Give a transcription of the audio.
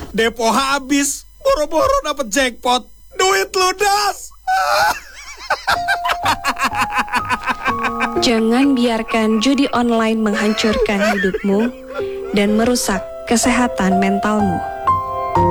Depo habis, boro-boro dapet jackpot. Duit ludas. Jangan biarkan judi online menghancurkan hidupmu dan merusak kesehatan mentalmu.